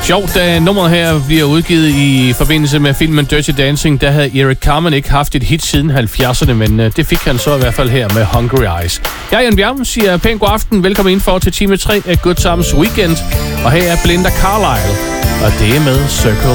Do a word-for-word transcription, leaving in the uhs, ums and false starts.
Sjovt, da nummeret her bliver udgivet i forbindelse med filmen Dirty Dancing, der havde Eric Carmen ikke haft et hit siden halvfjerdserne, men det fik han så i hvert fald her med Hungry Eyes. Jeg er Jan Bjerg, siger pænt god aften. Velkommen indenfor til time tre af Good Times Weekend. Og her er Belinda Carlisle, og det er med Circle